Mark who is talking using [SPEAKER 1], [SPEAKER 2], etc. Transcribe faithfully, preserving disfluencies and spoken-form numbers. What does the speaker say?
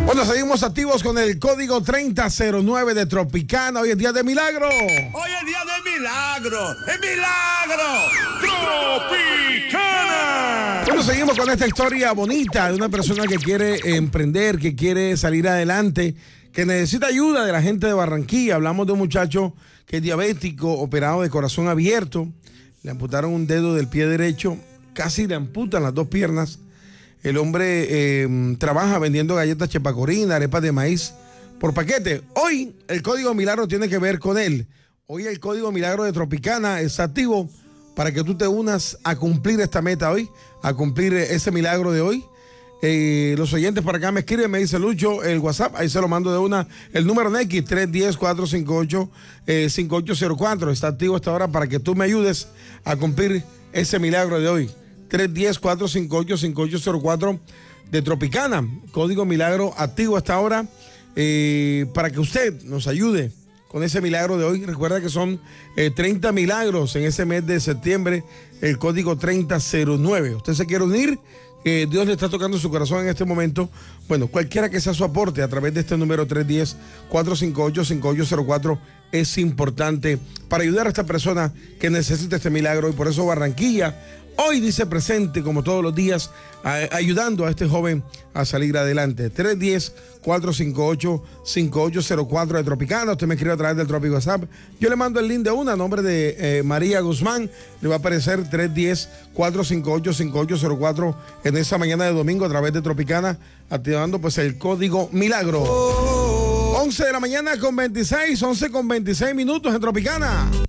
[SPEAKER 1] Bueno, seguimos activos con el código treinta cero nueve de Tropicana. Hoy es día de milagro.
[SPEAKER 2] Hoy es día de milagro. ¡Es milagro! ¡Tropicana!
[SPEAKER 1] Bueno, seguimos con esta historia bonita de una persona que quiere emprender, que quiere salir adelante, que necesita ayuda de la gente de Barranquilla. Hablamos de un muchacho que es diabético, operado de corazón abierto. Le amputaron un dedo del pie derecho, casi le amputan las dos piernas. El hombre eh, trabaja vendiendo galletas chepacorina, arepas de maíz por paquete. Hoy el código milagro tiene que ver con él. Hoy el código milagro de Tropicana está activo para que tú te unas a cumplir esta meta hoy, a cumplir ese milagro de hoy. Eh, los oyentes para acá me escriben, me dice Lucho, el WhatsApp, ahí se lo mando de una, el número en X, tres uno cero, cuatro cinco ocho, cinco ocho cero cuatro, está activo esta hora para que tú me ayudes a cumplir ese milagro de hoy. tres uno cero, cuatro cinco ocho, cinco ocho cero cuatro de Tropicana, código milagro activo hasta ahora, eh, para que usted nos ayude con ese milagro de hoy. Recuerda que son eh, treinta milagros en ese mes de septiembre, el código treinta cero nueve. Usted se quiere unir, que eh, Dios le está tocando su corazón en este momento. Bueno, cualquiera que sea su aporte a través de este número tres uno cero, cuatro cinco ocho, cinco ocho cero cuatro es importante para ayudar a esta persona que necesita este milagro. Y por eso Barranquilla hoy dice presente, como todos los días, a, ayudando a este joven a salir adelante. tres uno cero, cuatro cinco ocho, cinco ocho cero cuatro de Tropicana. Usted me escribe a través del Tropic WhatsApp. Yo le mando el link de una, a nombre de eh, María Guzmán. Le va a aparecer tres uno cero, cuatro cinco ocho, cinco ocho cero cuatro en esa mañana de domingo a través de Tropicana, activando pues el código milagro. once de la mañana con veintiséis, once con veintiséis minutos en Tropicana.